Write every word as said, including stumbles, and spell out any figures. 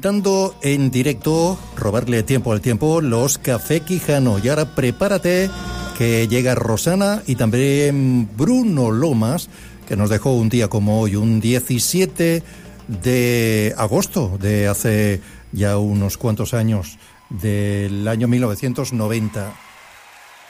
Dando en directo, robarle tiempo al tiempo, los Café Quijano. Y ahora prepárate que llega Rosana y también Bruno Lomas, que nos dejó un día como hoy, un diecisiete de agosto de hace ya unos cuantos años, del año mil novecientos noventa.